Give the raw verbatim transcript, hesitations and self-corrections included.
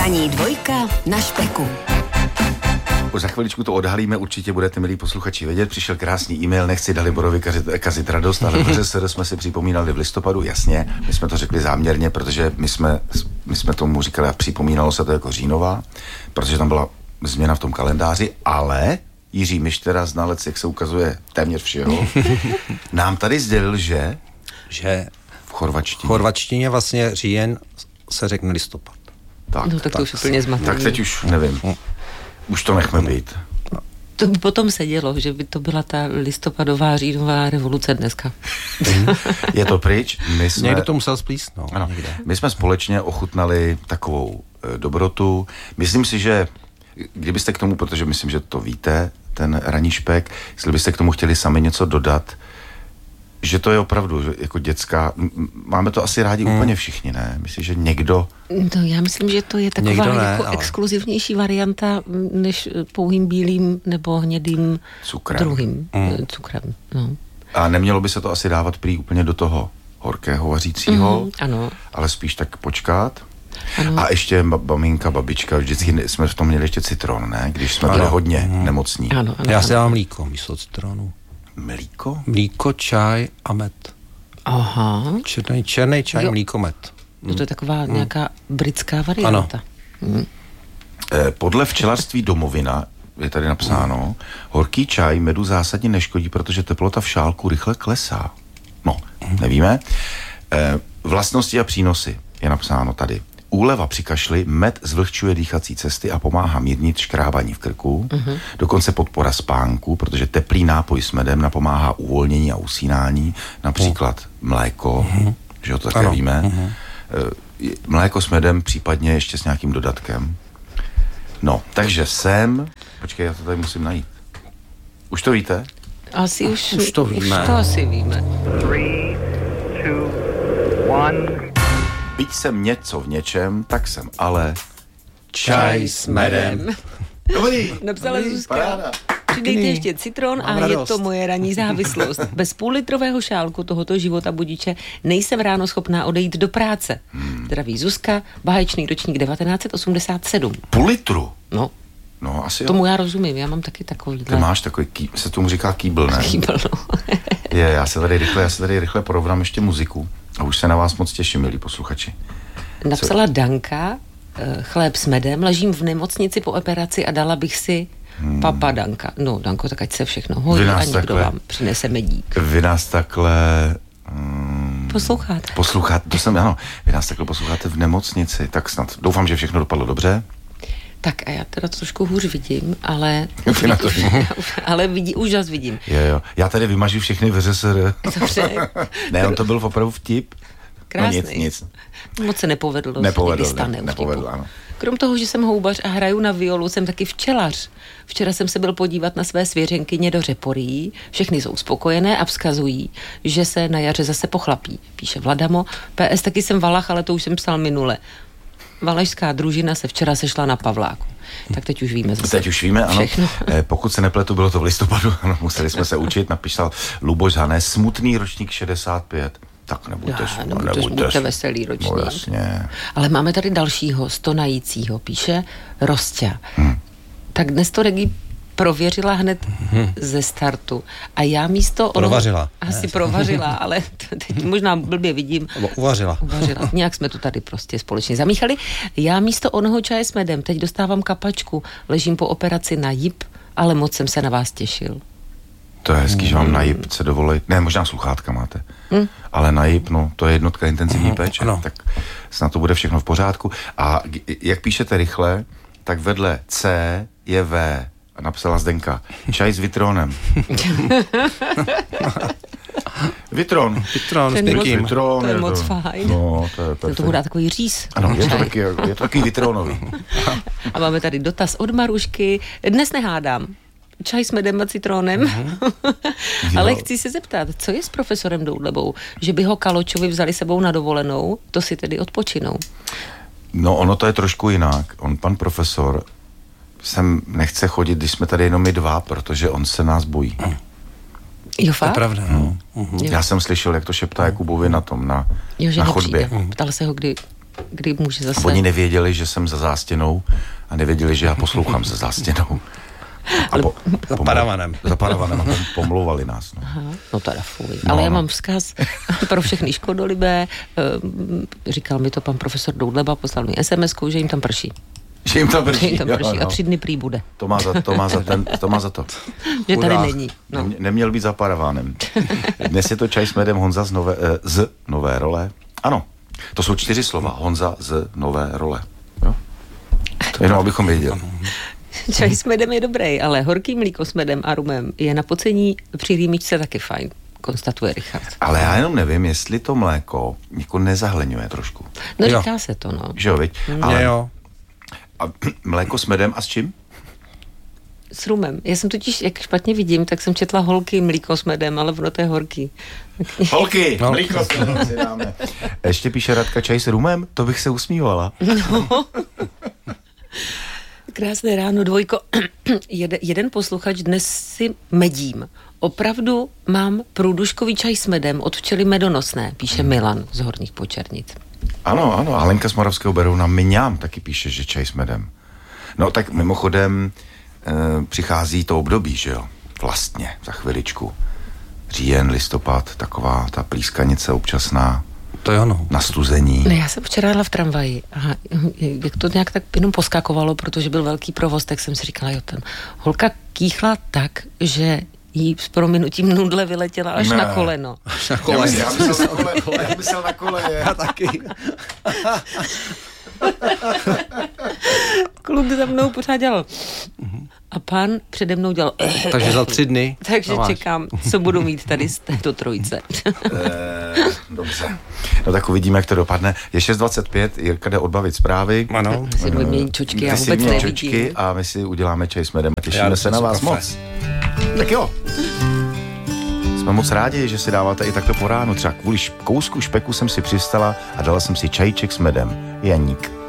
Ranní dvojka na Špeku. Za chviličku to odhalíme, určitě budete, milí posluchači, vědět. Přišel krásný e-mail, nechci Daliborovi kazit, kazit radost, ale v ŘSD jsme si připomínali v listopadu, jasně, my jsme to řekli záměrně, protože my jsme, my jsme tomu říkali a připomínalo se to jako říjnová, protože tam byla změna v tom kalendáři, ale Jiří Mištera, znalec, jak se ukazuje téměř všeho, nám tady sdělil, že... Že v chorvačtině. V chorvačtině vlastně říjen se řekne listopad. Tak, no tak, tak to už úplně zmatený. Tak teď už nevím. Už to nechme být. To by potom se dělo, že by to byla ta listopadová říjnová revoluce dneska. Je to pryč. My jsme... Někdo to musel splíst, no. Ano, my jsme společně ochutnali takovou e, dobrotu. Myslím si, že kdybyste k tomu, protože myslím, že to víte, ten ranní špek, jestli byste k tomu chtěli sami něco dodat, že to je opravdu že jako dětská, máme to asi rádi hmm. úplně všichni, ne? Myslím, že někdo... No, já myslím, že to je taková ne, jako ale... exkluzivnější varianta než pouhým bílým nebo hnědým cukrem. druhým hmm. cukrem. No. A nemělo by se to asi dávat prý úplně do toho horkého vařícího, mm, ano. ale spíš tak počkat. Ano. A ještě maminka, babička, vždycky jsme v tom měli ještě citron, ne? Když jsme byli hodně hmm. nemocní. Ano, ano, já ano. si dám mlíko místo citronu. Mlíko? Mlíko, čaj a med. Aha. Černý, černý čaj, jo. Mlíko, med. Mm. To je taková hmm. nějaká britská varianta. Hmm. Eh, podle včelařství Domovina je tady napsáno, hmm. horký čaj medu zásadně neškodí, protože teplota v šálku rychle klesá. No, hmm. nevíme. Eh, vlastnosti a přínosy je napsáno tady. Úleva při kašli, med zvlhčuje dýchací cesty a pomáhá mírnit škrábání v krku. Uh-huh. Dokonce podpora spánku, protože teplý nápoj s medem napomáhá uvolnění a usínání. Například uh-huh. mléko, uh-huh. že ho to také ano. víme. Uh-huh. Mléko s medem, případně ještě s nějakým dodatkem. No, takže sem... Počkej, já to tady musím najít. Už to víte? Asi už, už to víme. Už to asi víme. Three, two, one... Byť jsem něco v něčem, tak jsem ale čaj s medem. Dobrý. Napsala Dobrý, Zuzka. paráda. Přidejte ještě citron a radost. Je to moje ranní závislost. Bez půllitrového šálku tohoto života budiče nejsem ráno schopná odejít do práce. Hmm. Zdraví Zuzka, báječný ročník devatenáct osmdesát sedm. Půl litru? No. No, asi jo. Tomu já rozumím, já mám taky takový. Ty máš takový, ký, se tomu říká kýbl, ne? Kýbl, no. Je, já se tady rychle, já se tady rychle porovnám ještě muziku. A už se na vás moc těším, milí posluchači. Napsala Co? Danka, chléb s medem, ležím v nemocnici po operaci a dala bych si hmm. papa Danka. No, Danko, tak ať se všechno hojí a někdo takhle, vám přinese medík. Vy nás takhle... Hmm, posloucháte. Posloucháte, to jsem, ano. Vy nás takhle posloucháte v nemocnici, tak snad doufám, že všechno dopadlo dobře. Tak a já teda trošku hůř vidím, ale už, ale vidí, úžas vidím. Jo, jo. Já tady vymažu všechny v ŘSD. Dobře. Ne, on to byl opravdu vtip. Krásný. No nic, nic. Moc se nepovedlo. Nepovedl, ne, nepovedl, ano. Krom toho, že jsem houbař a hraju na violu, jsem taky včelař. Včera jsem se byl podívat na své svěřenkyně do řeporí. Všechny jsou spokojené a vzkazují, že se na jaře zase pochlapí. Píše Vladamo. P S taky jsem valach, ale to už jsem psal minule. Valašská družina se včera sešla na Pavláku. Tak teď už víme zase. Teď už víme, ano. Všechno. Pokud se nepletu, bylo to v listopadu, ano, museli jsme se učit, napísal Luboš Hané, smutný ročník šedesát pět. Tak nebuďte, Já, smutný, nebuďte, nebuďte, nebuďte veselý ročník. No jasně. Ale máme tady dalšího, stonajícího, píše Rosťa. Hmm. Tak dnes to Regi prověřila hned hmm. ze startu. A já místo... Provařila. Ono, asi ne. provařila, ale teď možná blbě vidím. Uvařila. Uvařila. Nějak jsme tu tady prostě společně zamíchali. Já místo onoho čaje s medem teď dostávám kapačku. Ležím po operaci na jip, ale moc jsem se na vás těšil. To je hezký, mm. že vám na jipce dovolit. Ne, možná sluchátka máte. Mm. Ale na jip, no, to je jednotka intenzivní mm. péče. Ano. Tak snad to bude všechno v pořádku. A jak píšete rychle, tak vedle C je V. A napsala Zdenka. Čaj s vitronem. Vitron. Vitron s někým. Vitron. To je moc fajn. No, to je perfekt. To bude takový říz. Ano, je to taky, je to taky vitronový. A máme tady dotaz od Marušky. Dnes nehádám. Čaj s medem a citronem. Uh-huh. Ale chci se zeptat, co je s profesorem Doudlebou? Že by ho Kaločovi vzali sebou na dovolenou, to si tedy odpočinou. No, ono to je trošku jinak. On, pan profesor, sem nechce chodit, když jsme tady jenom my dva, protože on se nás bojí. Jo, fakt? To je pravda, no. Uh-huh. Já jsem slyšel, jak to šeptá Jakubovi na tom, na, jo, že na chodbě. Nepřijde. Ptal se ho, kdy kdy může zase... Oni nevěděli, že jsem za zástěnou a nevěděli, že já poslouchám za zástěnou. A po, Za paravanem. Za paravanem a pom, pomlouvali nás. No, Aha, no teda fuj. No, Ale já no. mám vzkaz pro všechny škodolibé. Ehm, Říkal mi to pan profesor Doudleba, poslal mi es em esku, že jim tam prší. Že jim tam Že prší. jim tam prší Jo, a no. tři dny prý bude. To má za to. Má za, ten, to, má za to. Že tady Hurá. není. No. Nemě- Neměl být za paravánem. Dnes je to čaj s medem Honza z nové, eh, z nové role. Ano, to jsou čtyři slova. Honza z nové role. Jo? Jenom abychom věděli. Čaj s medem je dobrý, ale horký mlíko s medem a rumem je na pocení při rýmičce taky fajn, konstatuje Richard. Ale já jenom nevím, jestli to mléko jako nezahleňuje trošku. No Jo. říká se to, no. Že jo, viď? Ale... Ale Jo. a, mléko s medem a s čím? S rumem. Já jsem totiž, jak špatně vidím, tak jsem četla holky mlíko s medem, ale ono to je horký. Holky, No. mlíko s medem si dáme. Ještě píše Radka čaj s rumem, to bych se usmívala. Krásné ráno, dvojko. Jede, jeden posluchač, dnes si medím. Opravdu mám průduškový čaj s medem od včely medonosné, píše Milan z Horních Počernic. Ano, ano, a Lenka z Moravského Berouna Miňám taky píše, že čaj s medem. No tak mimochodem e, přichází to období, že jo? Vlastně, za chviličku. Říjen, listopad, taková ta plískanice občasná, To je ono. nastuzení. Ne, já jsem včera jela v tramvaji a jak to nějak tak jenom poskakovalo, protože byl velký provoz, tak jsem si říkala, jo, ten holka kýchla tak, že jí s prominutím nudle vyletěla až Ne. na koleno. Na Já kole. myslel, já myslel na kole, já myslel na kole. Já taky. Kluk za mnou pořád dělal. A pán přede mnou dělal. Takže za tři dny. Takže to máš. čekám, co budu mít tady z této trojice. Eh, dobře. No tak uvidíme, jak to dopadne. Je šest dvacet pět, Jirka jde odbavit zprávy. Ano. Si jdu vyměnit čočky, já Ty si vůbec vyměň nevidím. čočky a my si uděláme čaj s medem. Těšíme Já se na jsem vás kafe. moc. Tak jo. Jsme moc rádi, že si dáváte i takto po ránu. Třeba kvůli š- kousku špeku jsem si přistala a dala jsem si čajček s medem. Janík.